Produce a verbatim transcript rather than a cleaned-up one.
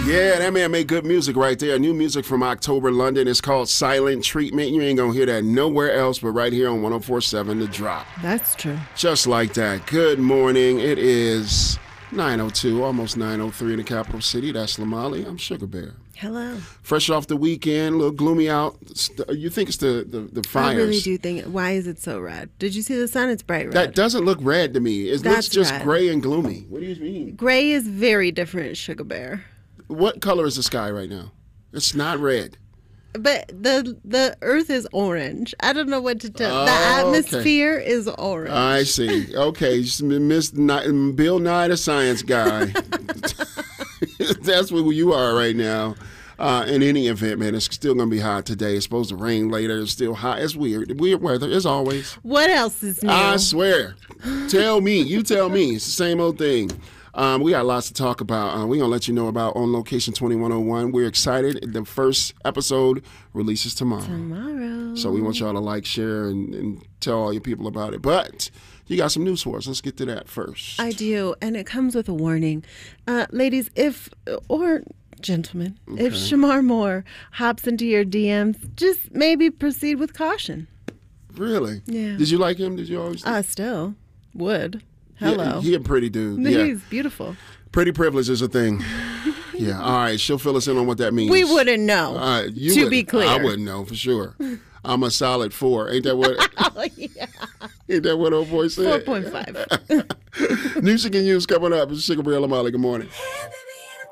Yeah, that man made good music right there. New music from October London. It's called Silent Treatment. You ain't gonna hear that nowhere else but right here on one oh four point seven The Drop. That's true. Just like that. Good morning. It is nine oh two, almost nine oh three in the capital city. That's Lamali. I'm Sugar Bear. Hello. Fresh off the weekend, a little gloomy out. You think it's the, the, the fires. I really do think, why is it so red? Did you see the sun? It's bright red. That doesn't look red to me. It That's looks just red. gray and gloomy. What do you mean? Gray is very different, Sugar Bear. What color is the sky right now? It's not red. But the the earth is orange. I don't know what to tell. Oh, the okay. atmosphere is orange. I see. Okay, Miss Ni- Bill Nye, the science guy. That's what you are right now. Uh, in any event, man, it's still going to be hot today. It's supposed to rain later. It's still hot. It's weird. Weird weather, as always. What else is new? I swear. Tell me. You tell me. It's the same old thing. Um, we got lots to talk about. Uh, we're going to let you know about On Location twenty-one oh one. We're excited. The first episode releases tomorrow. Tomorrow. So we want y'all to like, share, and, and tell all your people about it. But you got some news for us. Let's get to that first. I do, and it comes with a warning. Uh, ladies, if, or gentlemen, Okay. if Shamar Moore hops into your D Ms, just maybe proceed with caution. Really? Yeah. Did you like him? Did you always? I still would. Hello. He, he a pretty dude. Yeah. He's beautiful. Pretty privilege is a thing. Yeah. All right. She'll fill us in on what that means. We wouldn't know. Uh, you to wouldn't. be clear. I wouldn't know for sure. I'm a solid four. Ain't that what? Oh, yeah. Ain't that what old boy four said? point five. Music and news coming up. It's Sugar Bear Lamali. Good morning.